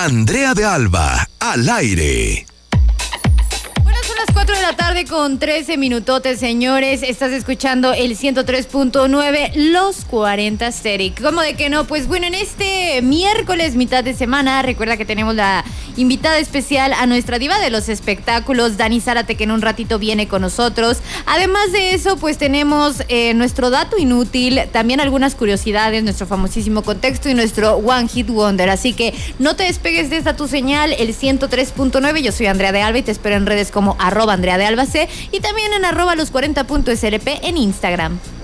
Andrea de Alba, al aire. Son las 4 de la tarde con 13 minutotes, señores. Estás escuchando el 103.9, los 40 Asterix. ¿Cómo de que no? Pues bueno, en este miércoles, mitad de semana, recuerda que tenemos la invitada especial a nuestra diva de los espectáculos, Dani Zárate, que en un ratito viene con nosotros. Además de eso, pues tenemos nuestro dato inútil, también algunas curiosidades, nuestro famosísimo contexto y nuestro One Hit Wonder. Así que no te despegues de esta tu señal, el 103.9. Yo soy Andrea de Alba y te espero en redes como @Andrea de Alba C y también en @los40.slp en Instagram.